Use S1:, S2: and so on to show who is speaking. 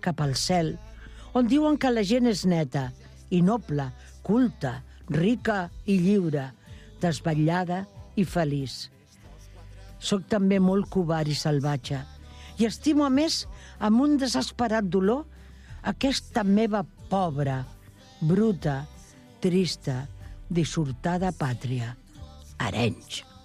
S1: cap al cel, on diuen que la gent és neta i noble, culta, rica i lliure, desvetllada i feliç. Soc també molt covard i salvatge i estimo a més amb un desesperat dolor aquesta meva pobra, bruta, trista, dissortada pàtria. Arenys.